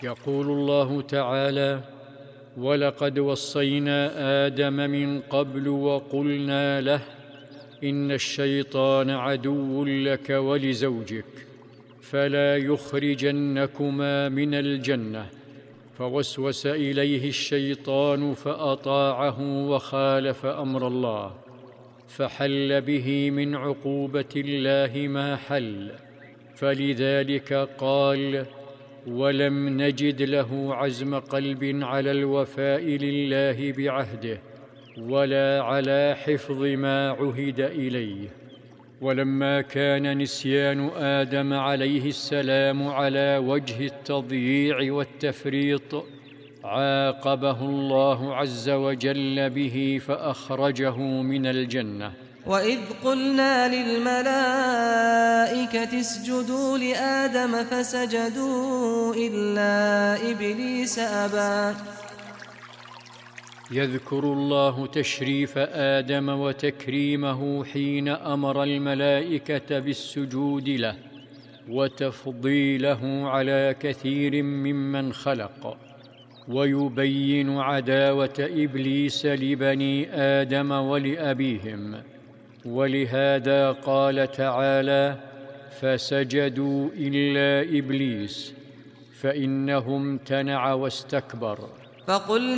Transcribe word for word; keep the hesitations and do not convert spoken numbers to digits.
يقول الله تعالى: ولقد وصينا آدم من قبل وقلنا له إن الشيطان عدو لك ولزوجك فلا يخرجنكما من الجنة. فوسوس إليه الشيطان فأطاعه وخالف أمر الله، فحل به من عقوبة الله ما حل. فلذلك قال: ولم نجد له عزم قلب على الوفاء لله بعهده ولا على حفظ ما عهد إليه. ولما كان نسيان آدم عليه السلام على وجه التضييع والتفريط، عاقبه الله عز وجل به فأخرجه من الجنة. وإذ قلنا للملائكة اسجدوا لآدم فسجدوا إلا إبليس أبى. يذكر الله تشريف آدم وتكريمه حين أمر الملائكة بالسجود له وتفضيله على كثير ممن خلق، ويبين عداوة إبليس لبني آدم ولأبيهم. ولهذا قال تعالى: فسجدوا إلا إبليس، فإنه امتنع واستكبر. فقل